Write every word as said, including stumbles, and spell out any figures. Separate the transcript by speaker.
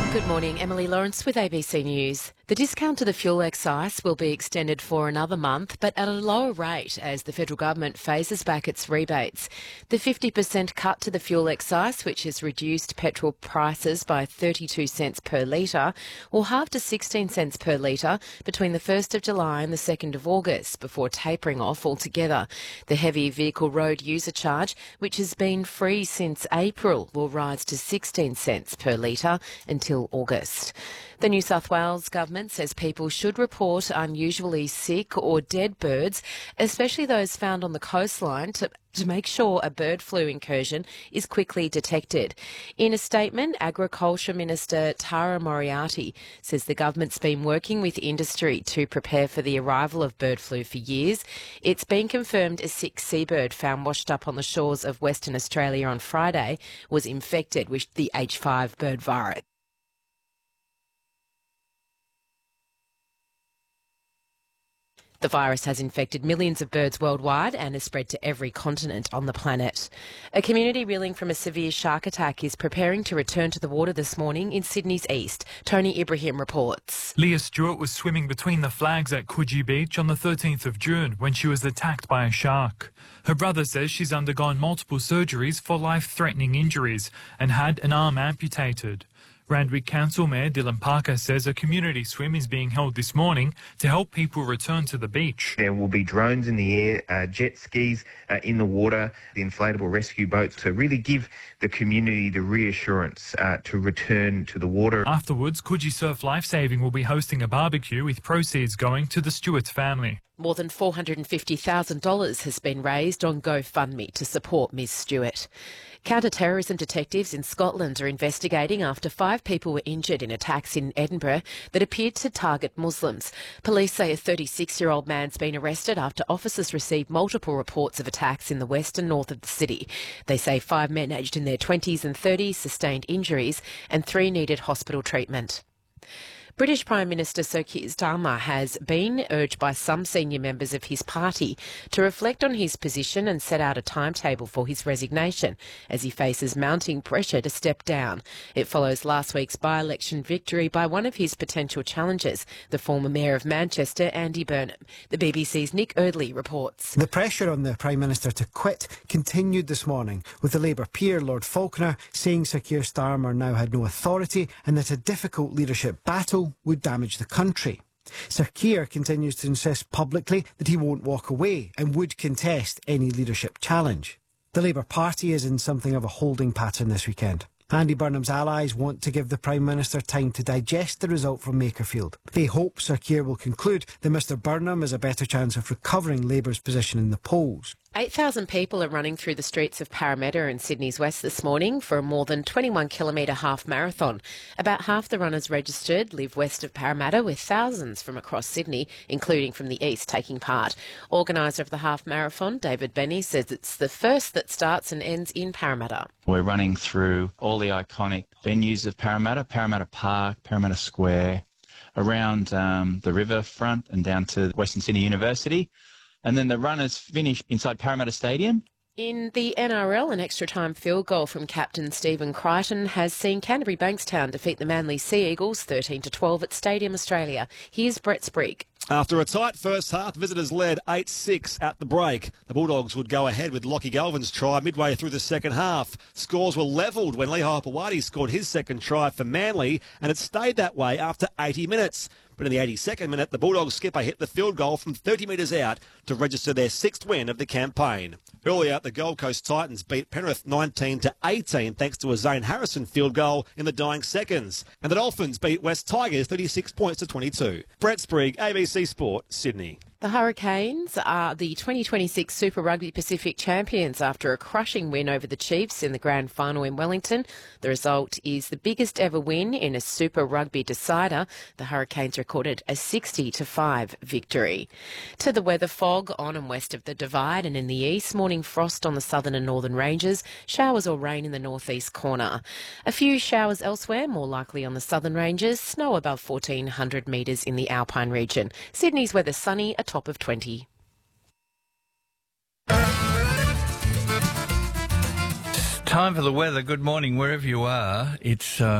Speaker 1: Good morning, Emily Lawrence with A B C News. The discount to the fuel excise will be extended for another month, but at a lower rate as the federal government phases back its rebates. The fifty percent cut to the fuel excise, which has reduced petrol prices by thirty-two cents per litre, will halve to sixteen cents per litre between the first of July and the second of August, before tapering off altogether. The heavy vehicle road user charge, which has been free since April, will rise to sixteen cents per litre until August. The New South Wales government says people should report unusually sick or dead birds, especially those found on the coastline, to to make sure a bird flu incursion is quickly detected. In a statement, Agriculture Minister Tara Moriarty says the government's been working with industry to prepare for the arrival of bird flu for years. It's been confirmed a sick seabird found washed up on the shores of Western Australia on Friday was infected with the H five bird virus. The virus has infected millions of birds worldwide and has spread to every continent on the planet. A community reeling from a severe shark attack is preparing to return to the water this morning in Sydney's east. Tony Ibrahim reports.
Speaker 2: Leah Stewart was swimming between the flags at Coogee Beach on the thirteenth of June when she was attacked by a shark. Her brother says she's undergone multiple surgeries for life-threatening injuries and had an arm amputated. Randwick Council Mayor Dylan Parker says a community swim is being held this morning to help people return to the beach.
Speaker 3: There will be drones in the air, uh, jet skis uh, in the water, the inflatable rescue boats to really give the community the reassurance uh, to return to the water.
Speaker 2: Afterwards, Coogee Surf Lifesaving will be hosting a barbecue with proceeds going to the Stewart family.
Speaker 1: More than four hundred fifty thousand dollars has been raised on GoFundMe to support Miz Stewart. Counter-terrorism detectives in Scotland are investigating after five people were injured in attacks in Edinburgh that appeared to target Muslims. Police say a thirty-six-year-old man's been arrested after officers received multiple reports of attacks in the west and north of the city. They say five men aged in their twenties and thirties sustained injuries and three needed hospital treatment. British Prime Minister Sir Keir Starmer has been urged by some senior members of his party to reflect on his position and set out a timetable for his resignation as he faces mounting pressure to step down. It follows last week's by-election victory by one of his potential challengers, the former Mayor of Manchester, Andy Burnham. The B B C's Nick Eardley reports.
Speaker 4: The pressure on the Prime Minister to quit continued this morning, with the Labour peer, Lord Falconer, saying Sir Keir Starmer now had no authority and that a difficult leadership battle would damage the country. Sir Keir continues to insist publicly that he won't walk away and would contest any leadership challenge. The Labour Party is in something of a holding pattern this weekend. Andy Burnham's allies want to give the Prime Minister time to digest the result from Makerfield. They hope Sir Keir will conclude that Mr Burnham has a better chance of recovering Labour's position in the polls.
Speaker 1: eight thousand people are running through the streets of Parramatta in Sydney's west this morning for a more than twenty-one kilometre half marathon. About half the runners registered live west of Parramatta, with thousands from across Sydney, including from the east, taking part. Organiser of the half marathon, David Benny, says it's the first that starts and ends in Parramatta.
Speaker 5: We're running through all the iconic venues of Parramatta, Parramatta Park, Parramatta Square, around um, the riverfront and down to Western Sydney University. And then the runners finish inside Parramatta Stadium.
Speaker 1: In the N R L, an extra-time field goal from captain Stephen Crichton has seen Canterbury Bankstown defeat the Manly Sea Eagles thirteen to twelve at Stadium Australia. Here's Brett Sprigg.
Speaker 6: After a tight first half, visitors led eight six at the break. The Bulldogs would go ahead with Lockie Galvin's try midway through the second half. Scores were levelled when Lehi Hopewadi scored his second try for Manly, and it stayed that way after eighty minutes. But in the eighty-second minute, the Bulldogs skipper hit the field goal from thirty metres out to register their sixth win of the campaign. Earlier, the Gold Coast Titans beat Penrith nineteen to eighteen thanks to a Zane Harrison field goal in the dying seconds. And the Dolphins beat West Tigers thirty-six points to twenty-two. Brett Sprigg, A B C Sport, Sydney.
Speaker 1: The Hurricanes are the twenty twenty-six Super Rugby Pacific champions after a crushing win over the Chiefs in the grand final in Wellington. The result is the biggest ever win in a Super Rugby decider. The Hurricanes recorded a sixty to five victory. To the weather, fog on and west of the Divide and in the east, morning frost on the southern and northern ranges, showers or rain in the northeast corner. A few showers elsewhere, more likely on the southern ranges, snow above fourteen hundred metres in the Alpine region. Sydney's weather sunny, a top of twenty.
Speaker 7: Time for the weather. Good morning, wherever you are. It's uh